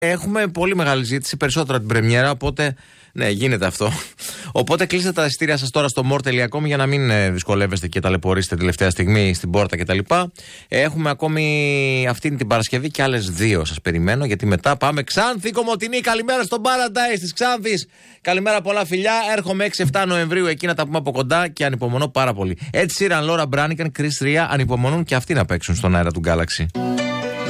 Έχουμε πολύ μεγάλη ζήτηση, περισσότερο την πρεμιέρα, οπότε ναι, γίνεται αυτό. Οπότε κλείστε τα εισιτήρια σας τώρα στο more.com για να μην δυσκολεύεστε και ταλαιπωρήσετε τελευταία στιγμή στην πόρτα κτλ. Έχουμε ακόμη αυτήν την Παρασκευή και άλλες 2 σας περιμένω, γιατί μετά πάμε Ξάνθη Κομοτηνή. Καλημέρα στον Paradise της Ξάνθης. Καλημέρα, πολλά φιλιά. Έρχομαι 6-7 Νοεμβρίου εκεί να τα πούμε από κοντά και ανυπομονώ πάρα πολύ. Ed Sheeran, Laura Branigan, Chris Ria ανυπομονούν και αυτοί να παίξουν στον αέρα του Galaxy.